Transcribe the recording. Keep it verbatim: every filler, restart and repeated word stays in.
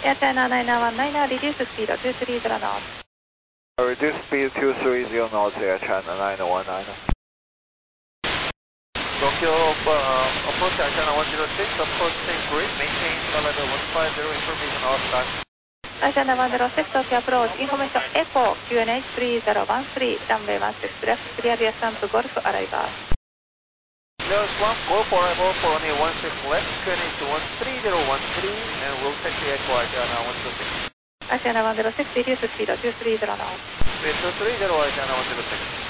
Air China nine one nine, reduce speed two three zero knots. Reduce speed two three zero knots, Air China nine one nine. Tokyo uh, approach Air China one zero six, approach same grid, maintain level one five zero, information all time. Air China one zero six, Tokyo approach, information Echo, Q N H three zero one three, runway one six left, clear via stamp Golf arrival. Clear swamp, Golf arrival for runway one six left, Q N H one three zero one three, and we'll taxi Echo Air China one zero six. Air China one zero six, reduce speed two three zero knots. two three zero Air China one zero six.